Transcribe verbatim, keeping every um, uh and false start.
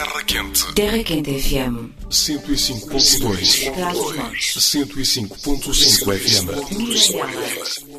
Terra Quente. Terra Quente F M. cento e cinco ponto dois. Trás-os-Montes. cento e cinco ponto cinco F M. Mirandela.